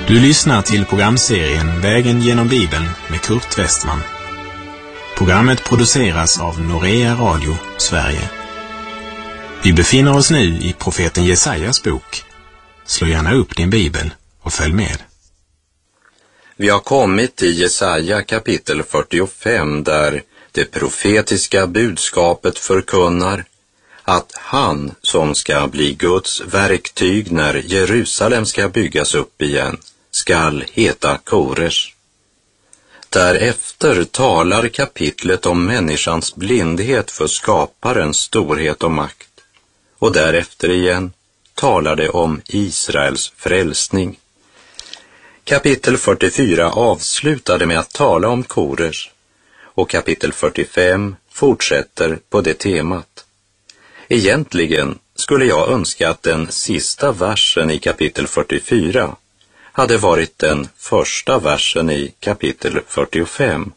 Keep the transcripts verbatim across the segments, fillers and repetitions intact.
Du lyssnar till programserien Vägen genom Bibeln med Kurt Westman. Programmet produceras av Norea Radio, Sverige. Vi befinner oss nu i profeten Jesajas bok. Slå gärna upp din bibel och följ med. Vi har kommit till Jesaja kapitel fyrtiofem där det profetiska budskapet förkunnar att han som ska bli Guds verktyg när Jerusalem ska byggas upp igen skall heta Kores. Därefter talar kapitlet om människans blindhet för skaparens storhet och makt. Och därefter igen talar det om Israels frälsning. Kapitel fyrtiofyra avslutade med att tala om Kores och kapitel fyrtiofem fortsätter på det temat. Egentligen skulle jag önska att den sista versen i kapitel fyrtiofyra hade varit den första versen i kapitel fyrtiofem.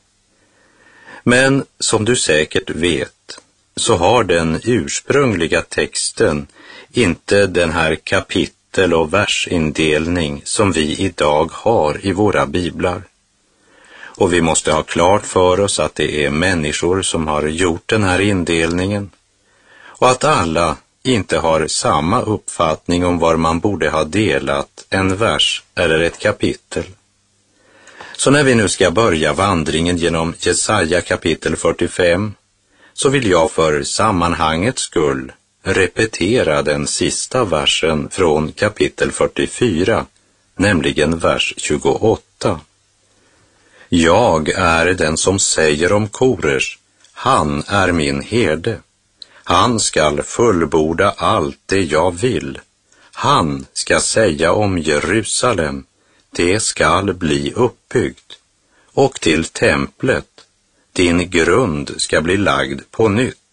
Men som du säkert vet så har den ursprungliga texten inte den här kapitel- och versindelning som vi idag har i våra biblar. Och vi måste ha klart för oss att det är människor som har gjort den här indelningen och att alla inte har samma uppfattning om var man borde ha delat en vers eller ett kapitel. Så när vi nu ska börja vandringen genom Jesaja kapitel fyrtiofem så vill jag för sammanhangets skull repetera den sista versen från kapitel fyrtiofyra, nämligen vers tjugoåtta. Jag är den som säger om Kores, han är min herde. Han skall fullborda allt det jag vill. Han ska säga om Jerusalem, det skall bli uppbyggt. Och till templet, din grund ska bli lagd på nytt.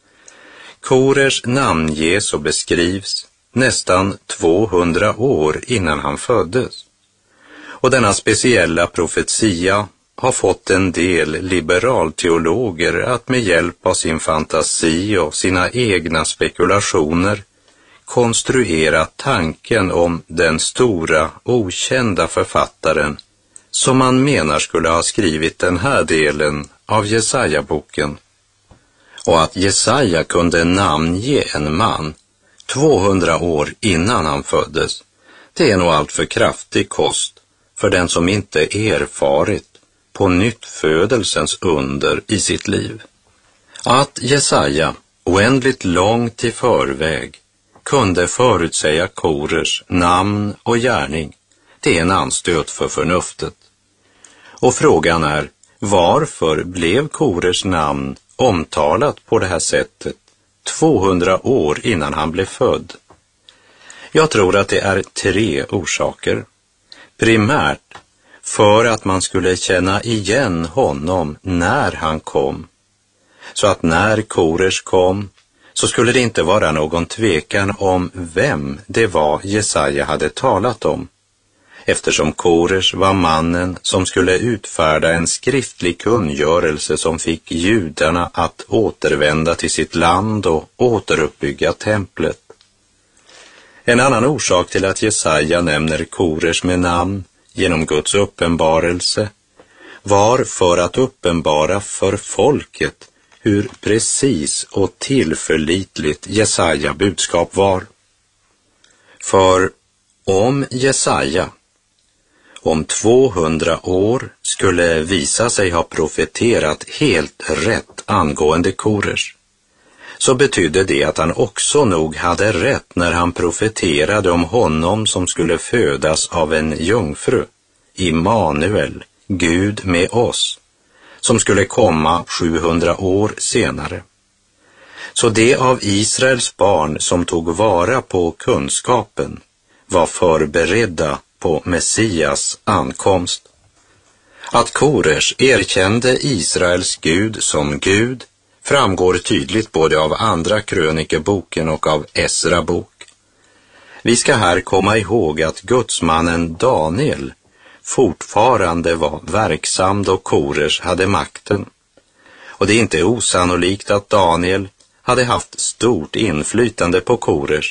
Kores namnges och beskrivs nästan tvåhundra år innan han föddes. Och denna speciella profetia har fått en del liberalteologer att med hjälp av sin fantasi och sina egna spekulationer konstruera tanken om den stora, okända författaren som man menar skulle ha skrivit den här delen av Jesaja-boken. Och att Jesaja kunde namnge en man tvåhundra år innan han föddes, det är nog allt för kraftig kost för den som inte erfarit på nyttfödelsens under i sitt liv. Att Jesaja oändligt långt i förväg kunde förutsäga Kores namn och gärning, det är en anstöt för förnuftet. Och frågan är, varför blev Kores namn omtalat på det här sättet tvåhundra år innan han blev född? Jag tror att det är tre orsaker. Primärt för att man skulle känna igen honom när han kom. Så att när Kores kom så skulle det inte vara någon tvekan om vem det var Jesaja hade talat om. Eftersom Kores var mannen som skulle utfärda en skriftlig kungörelse som fick judarna att återvända till sitt land och återuppbygga templet. En annan orsak till att Jesaja nämner Kores med namn genom Guds uppenbarelse var för att uppenbara för folket hur precis och tillförlitligt Jesaja budskap var. För om Jesaja om tvåhundra år skulle visa sig ha profeterat helt rätt angående Kores, så betydde det att han också nog hade rätt när han profeterade om honom som skulle födas av en jungfru, Immanuel, Gud med oss, som skulle komma sjuhundra år senare. Så det av Israels barn som tog vara på kunskapen var förberedda på Messias ankomst. Att Kores erkände Israels Gud som Gud framgår tydligt både av andra krönikeboken och av Esra bok. Vi ska här komma ihåg att gudsmannen Daniel fortfarande var verksam då Kores hade makten. Och det är inte osannolikt att Daniel hade haft stort inflytande på Kores,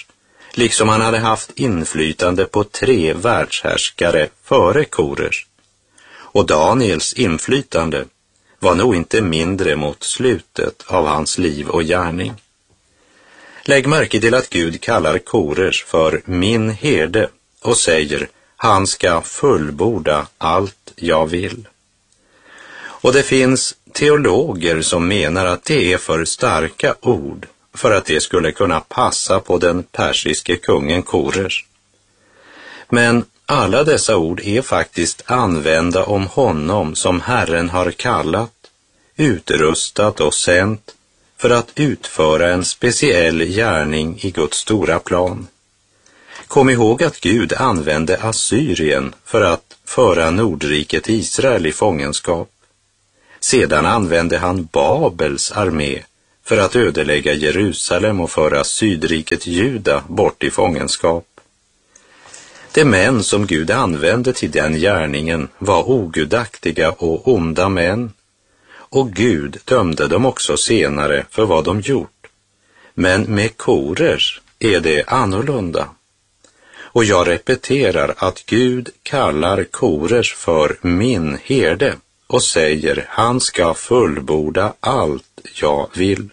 liksom han hade haft inflytande på tre världshärskare före Kores. Och Daniels inflytande var nog inte mindre mot slutet av hans liv och gärning. Lägg märke till att Gud kallar Kores för min herde och säger, han ska fullborda allt jag vill. Och det finns teologer som menar att det är för starka ord för att det skulle kunna passa på den persiske kungen Kores. Men alla dessa ord är faktiskt använda om honom som Herren har kallat, utrustat och sänt för att utföra en speciell gärning i Guds stora plan. Kom ihåg att Gud använde Assyrien för att föra Nordriket Israel i fångenskap. Sedan använde han Babels armé för att ödelägga Jerusalem och föra Sydriket Juda bort i fångenskap. De män som Gud använde till den gärningen var ogudaktiga och onda män, och Gud dömde dem också senare för vad de gjort. Men med Kores är det annorlunda. Och jag repeterar att Gud kallar Kores för min herde och säger, han ska fullborda allt jag vill.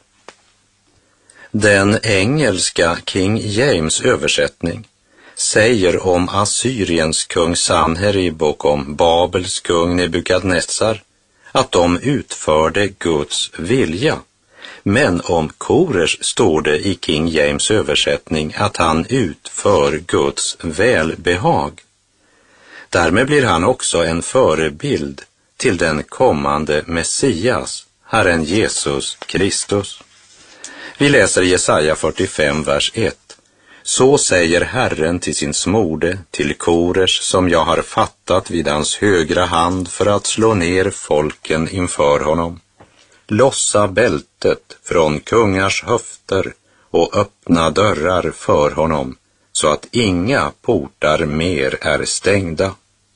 Den engelska King James översättning säger om Assyriens kung Sanherib och om Babels kung Nebukadnessar att de utförde Guds vilja. Men om Kores står det i King James översättning att han utför Guds välbehag. Därmed blir han också en förebild till den kommande Messias, Herren Jesus Kristus. Vi läser Jesaja fyrtiofem, vers ett. Så säger Herren till sin smorde, till Kores som jag har fattat vid hans högra hand för att slå ner folken inför honom. Lossa bältet från kungars höfter och öppna dörrar för honom, så att inga portar mer är stängda.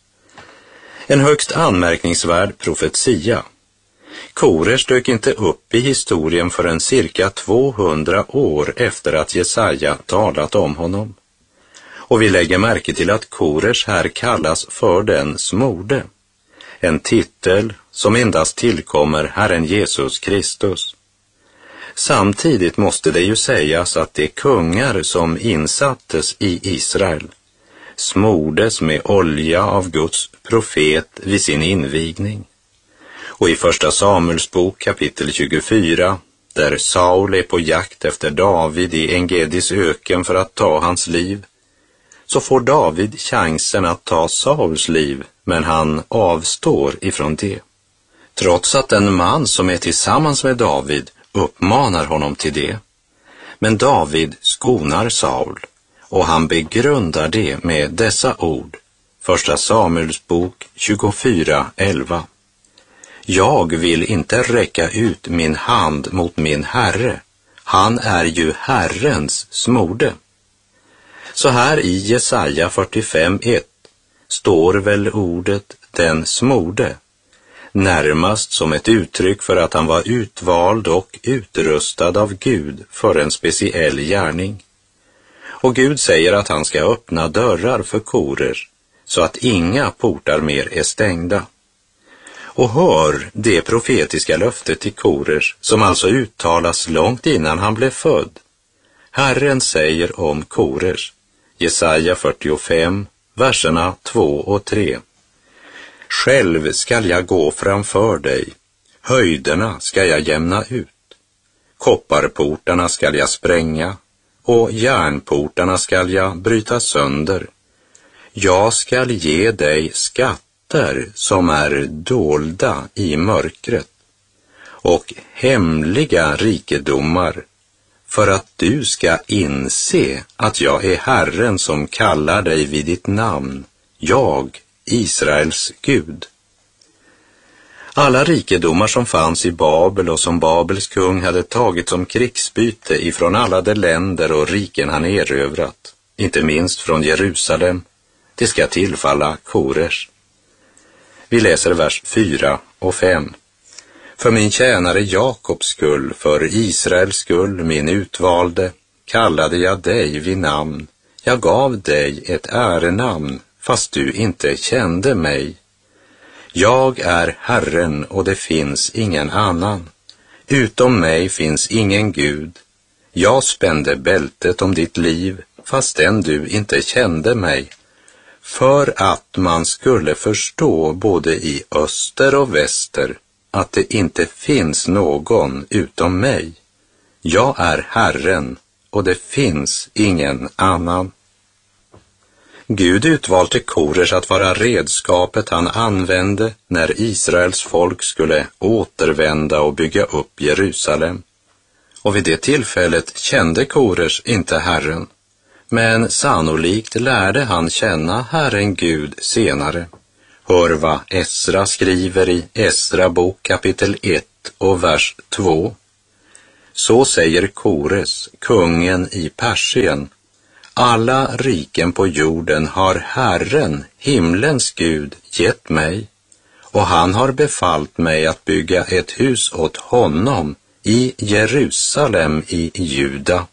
En högst anmärkningsvärd profetia. Kores dök inte upp i historien förrän cirka tvåhundra år efter att Jesaja talat om honom. Och vi lägger märke till att Kores här kallas för den smorde. En titel som endast tillkommer Herren Jesus Kristus. Samtidigt måste det ju sägas att de kungar som insattes i Israel smordes med olja av Guds profet vid sin invigning. Och i första Samuels bok kapitel tjugofyra, där Saul är på jakt efter David i Engedis öken för att ta hans liv, så får David chansen att ta Sauls liv, men han avstår ifrån det. Trots att en man som är tillsammans med David uppmanar honom till det. Men David skonar Saul, och han begrundar det med dessa ord. Första Samuels bok tjugofyra, elva. Jag vill inte räcka ut min hand mot min herre. Han är ju Herrens smorde. Så här i Jesaja fyrtiofem, ett står väl ordet den smorde, närmast som ett uttryck för att han var utvald och utrustad av Gud för en speciell gärning. Och Gud säger att han ska öppna dörrar för Kores så att inga portar mer är stängda. Och hör det profetiska löftet till Kores som alltså uttalas långt innan han blev född. Herren säger om Kores, Jesaja fyrtiofem, verserna två och tre. Själv skall jag gå framför dig, höjderna ska jag jämna ut, kopparportarna skall jag spränga och järnportarna skall jag bryta sönder. Jag skall ge dig skatter som är dolda i mörkret och hemliga rikedomar, för att du ska inse att jag är Herren som kallar dig vid ditt namn, jag, Israels Gud. Alla rikedomar som fanns i Babel och som Babels kung hade tagit som krigsbyte ifrån alla de länder och riken han erövrat, inte minst från Jerusalem, det ska tillfalla Kores. Vi läser vers fyra och fem. För min tjänare Jakobs skull, för Israels skull, min utvalde, kallade jag dig vid namn Jag gav dig ett ärenamn fast du inte kände mig. Jag är Herren och det finns ingen annan. Utom mig finns ingen Gud. Jag spände bältet om ditt liv fastän du inte kände mig. För att man skulle förstå både i öster och väster att det inte finns någon utom mig. Jag är Herren och det finns ingen annan. Gud utvalde Kores att vara redskapet han använde när Israels folk skulle återvända och bygga upp Jerusalem. Och vid det tillfället kände Kores inte Herren, men sannolikt lärde han känna Herren Gud senare. Hör vad Esra skriver i Esra bok kapitel ett och vers två. Så säger Kores, kungen i Persien: alla riken på jorden har Herren, himlens Gud, gett mig, och han har befallt mig att bygga ett hus åt honom i Jerusalem i Juda.